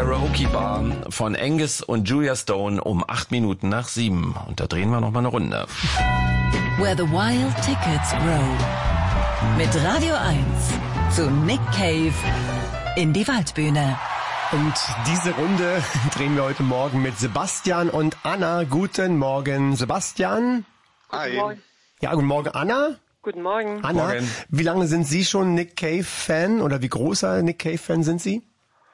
Karaoke Bar von Angus und Julia Stone um 7:08. Und da drehen wir noch mal eine Runde. Where the Wild Tickets Grow. Mit Radio 1 zu Nick Cave in die Waldbühne. Und diese Runde drehen wir heute Morgen mit Sebastian und Anna. Guten Morgen, Sebastian. Hi. Guten Morgen. Ja, guten Morgen, Anna. Guten Morgen. Anna, Morgen. Wie lange sind Sie schon Nick Cave-Fan oder wie großer Nick Cave-Fan sind Sie?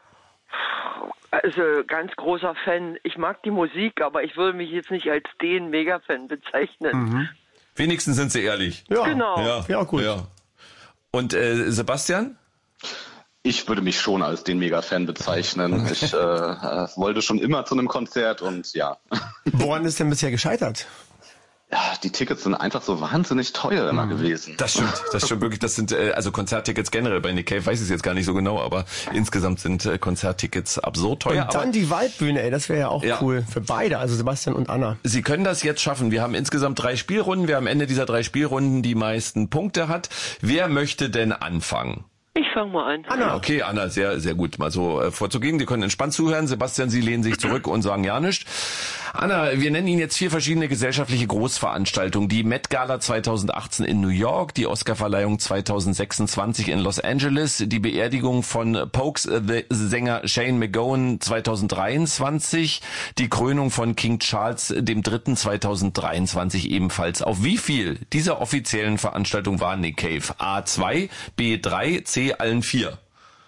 Also ganz großer Fan. Ich mag die Musik, aber ich würde mich jetzt nicht als den Mega-Fan bezeichnen. Wenigstens sind sie ehrlich. Ja, Genau. Ja, gut. Ja. Und Sebastian? Ich würde mich schon als den Mega-Fan bezeichnen. Ich wollte schon immer zu einem Konzert und ja. Woran ist denn bisher gescheitert? Ja, die Tickets sind einfach so wahnsinnig teuer immer gewesen. Das stimmt wirklich. Das sind also Konzerttickets generell bei Nick Cave, weiß ich es jetzt gar nicht so genau, aber insgesamt sind Konzerttickets absurd teuer. Und dann die Waldbühne, ey, das wäre ja auch cool für beide, also Sebastian und Anna. Sie können das jetzt schaffen. Wir haben insgesamt 3 Spielrunden. Wer am Ende dieser 3 Spielrunden die meisten Punkte hat. Wer möchte denn anfangen? Ich fange mal an. Anna. Okay, Anna, sehr, sehr gut, mal so vorzugehen. Sie können entspannt zuhören. Sebastian, Sie lehnen sich zurück und sagen ja nichts. Anna, wir nennen Ihnen jetzt 4 verschiedene gesellschaftliche Großveranstaltungen. Die Met Gala 2018 in New York, die Oscarverleihung 2026 in Los Angeles, die Beerdigung von Pokes-Sänger Shane MacGowan 2023, die Krönung von King Charles III. 2023 ebenfalls. Auf wie viel dieser offiziellen Veranstaltungen war Nick Cave? A2, B3, C allen 4?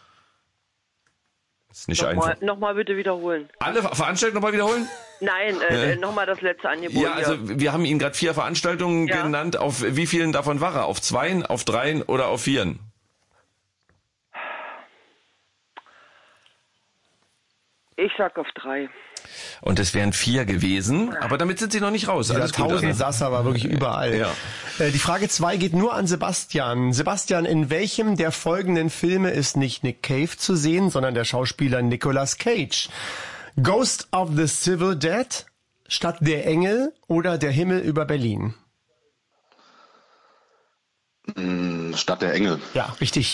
Ist nicht einfach. Nochmal bitte wiederholen. Alle Veranstaltungen nochmal wiederholen? Nein, nochmal das letzte Angebot. Ja, also wir haben Ihnen gerade 4 Veranstaltungen Ja. genannt. Auf wie vielen davon war er? Auf 2, auf 3 oder auf 4? Ich sag auf 3. Und es wären 4 gewesen, aber damit sind Sie noch nicht raus. Dieser Alles gut, Anna. Tausendsasser war wirklich überall. Ja. Die Frage 2 geht nur an Sebastian. Sebastian, in welchem der folgenden Filme ist nicht Nick Cave zu sehen, sondern der Schauspieler Nicolas Cage? Ghost of the Civil Dead, Stadt der Engel oder Der Himmel über Berlin? Stadt der Engel. Ja, richtig.